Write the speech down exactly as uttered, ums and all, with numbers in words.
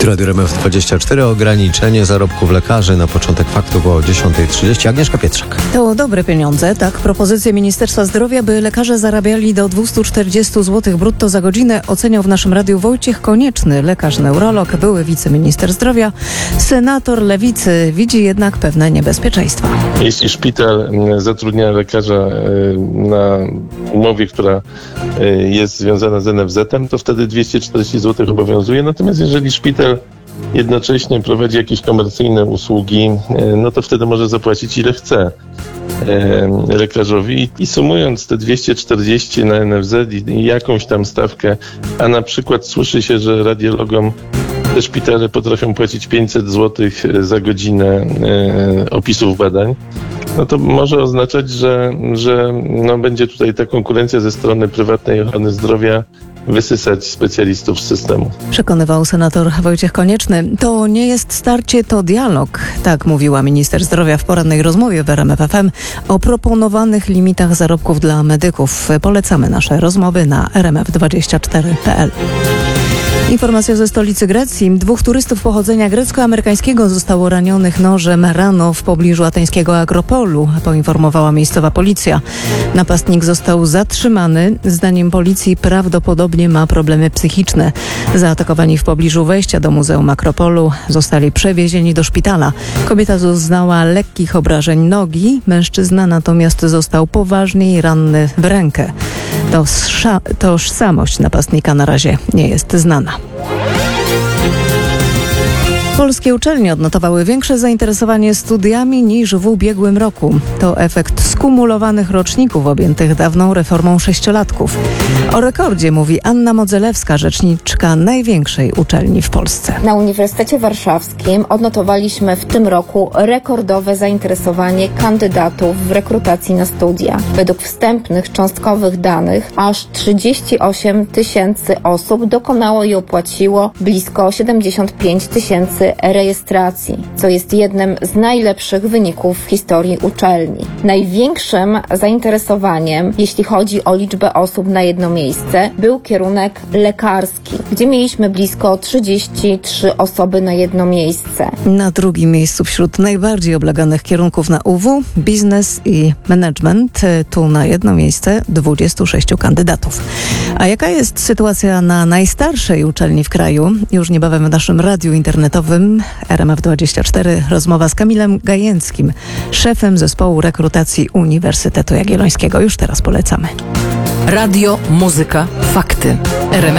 Tu Radio R M F dwadzieścia cztery. Ograniczenie zarobków lekarzy. Na początek faktów o dziesiąta trzydzieści. Agnieszka Pietrzak. To dobre pieniądze, tak? Propozycje Ministerstwa Zdrowia, by lekarze zarabiali do dwieście czterdzieści złotych brutto za godzinę, oceniał w naszym radiu Wojciech Konieczny, lekarz neurolog, były wiceminister zdrowia. Senator Lewicy widzi jednak pewne niebezpieczeństwa. Jeśli szpital zatrudnia lekarza na umowie, która jest związana z N F Z-em, to wtedy dwieście czterdzieści złotych obowiązuje. Natomiast jeżeli szpital jednocześnie prowadzi jakieś komercyjne usługi, no to wtedy może zapłacić ile chce lekarzowi i sumując te dwieście czterdzieści na N F Z i jakąś tam stawkę, a na przykład słyszy się, że radiologom te szpitale potrafią płacić pięćset złotych za godzinę opisów badań, no to może oznaczać, że, że no będzie tutaj ta konkurencja ze strony prywatnej ochrony zdrowia wysysać specjalistów z systemu. Przekonywał senator Wojciech Konieczny. To nie jest starcie, to dialog. Tak mówiła minister zdrowia w porannej rozmowie w R M F F M o proponowanych limitach zarobków dla medyków. Polecamy nasze rozmowy na r m f dwadzieścia cztery kropka p l. Informacja ze stolicy Grecji. Dwóch turystów pochodzenia grecko-amerykańskiego zostało ranionych nożem rano w pobliżu ateńskiego Akropolu, poinformowała miejscowa policja. Napastnik został zatrzymany. Zdaniem policji prawdopodobnie ma problemy psychiczne. Zaatakowani w pobliżu wejścia do Muzeum Akropolu zostali przewiezieni do szpitala. Kobieta doznała lekkich obrażeń nogi, mężczyzna natomiast został poważniej ranny w rękę. Tosza, tożsamość napastnika na razie nie jest znana. Polskie uczelnie odnotowały większe zainteresowanie studiami niż w ubiegłym roku. To efekt skumulowanych roczników objętych dawną reformą sześciolatków. O rekordzie mówi Anna Modzelewska, rzeczniczka największej uczelni w Polsce. Na Uniwersytecie Warszawskim odnotowaliśmy w tym roku rekordowe zainteresowanie kandydatów w rekrutacji na studia. Według wstępnych, cząstkowych danych aż trzydzieści osiem tysięcy osób dokonało i opłaciło blisko siedemdziesiąt pięć tysięcy rejestracji, co jest jednym z najlepszych wyników w historii uczelni. Największym zainteresowaniem, jeśli chodzi o liczbę osób na jedno miejsce, był kierunek lekarski, gdzie mieliśmy blisko trzydzieści trzy osoby na jedno miejsce. Na drugim miejscu wśród najbardziej obleganych kierunków na U W biznes i management. Tu na jedno miejsce dwudziestu sześciu kandydatów. A jaka jest sytuacja na najstarszej uczelni w kraju? Już niebawem w naszym radiu internetowym R M F dwadzieścia cztery rozmowa z Kamilem Gajęckim, szefem zespołu rekrutacji Uniwersytetu Jagiellońskiego. Już teraz polecamy. Radio, muzyka, fakty. R M F